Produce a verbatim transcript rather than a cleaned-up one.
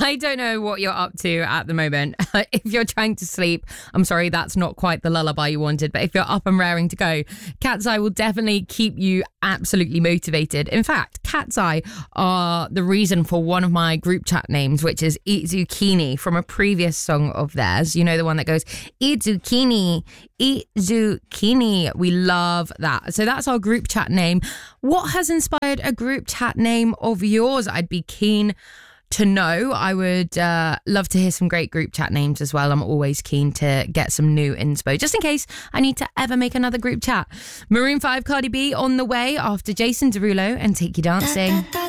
I don't know what you're up to at the moment. If you're trying to sleep, I'm sorry, that's not quite the lullaby you wanted. But if you're up and raring to go, Cat's Eye will definitely keep you absolutely motivated. In fact, Cat's Eye are the reason for one of my group chat names, which is Eat Zucchini, from a previous song of theirs. You know, the one that goes, Eat Zucchini, Eat Zucchini. We love that. So that's our group chat name. What has inspired a group chat name of yours? I'd be keen to know. I would uh, love to hear some great group chat names as well. I'm always keen to get some new inspo, just in case I need to ever make another group chat. Maroon five, Cardi B on the way after Jason Derulo and Take You Dancing.